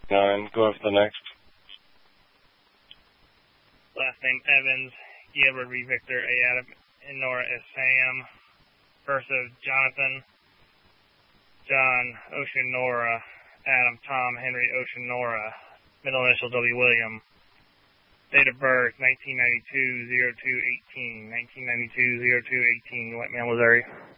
9. Go after the next. Last name Evans, E. Edward, V. Victor, A. Adam, and Nora S. Sam. First of Jonathan, John, Ocean, Nora, Adam, Tom, Henry, Ocean, Nora. Middle initial W. William. Date of birth 1992-02-18. 1992-02-18. White Male, Missouri.